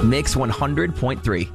Mix 100.3.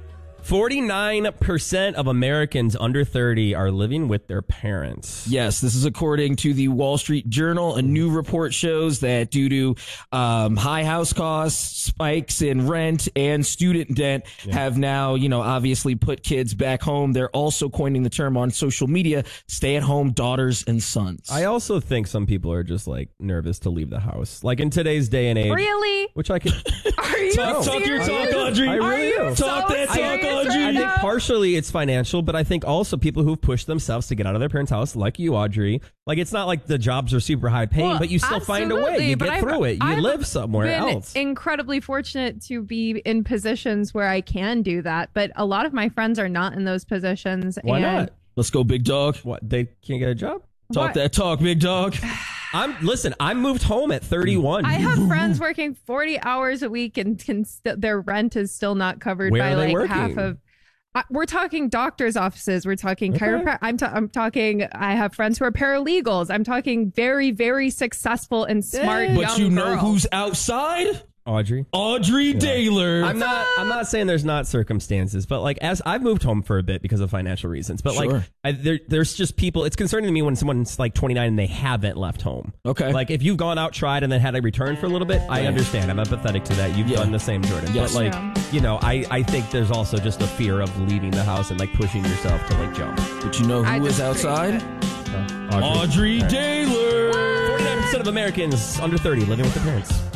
49% of Americans under 30 are living with their parents. Yes, this is according to the Wall Street Journal. A new report shows that due to high house costs, spikes in rent, and student debt have now, obviously put kids back home. They're also coining the term on social media, stay-at-home daughters and sons. I also think some people are just nervous to leave the house. Like in today's day and age. Really? Which I can... Are you Talk your talk, Audrey. I really do. Talk that talk, Audrey. I think partially it's financial, but I think also people who've pushed themselves to get out of their parents' house, like you, Audrey. Like, it's not like the jobs are super high paying, but you still find a way. You get through it. You live somewhere else. I've been incredibly fortunate to be in positions where I can do that, but a lot of my friends are not in those positions. Why not? Let's go, big dog. What? They can't get a job? Talk that talk, big dog. I moved home at 31. I have friends working 40 hours a week and their rent is still not covered Where by are they like working? half of. We're talking doctors' offices. We're talking chiropractic. I'm talking. I have friends who are paralegals. I'm talking very, very successful and smart. But young you know girls. who's outside? Audrey Daler. I'm not saying there's not circumstances, but as I've moved home for a bit because of financial reasons, but Sure. there's just people. It's concerning to me when someone's 29 and they haven't left home. Okay. Like if you've gone out, tried, and then had a return for a little bit, I understand. I'm empathetic to that. You've done the same, Jordan. Yes. But I think there's also just a fear of leaving the house and pushing yourself to jump. But you know who is outside? Audrey Daler. 49% of Americans under 30 living with their parents.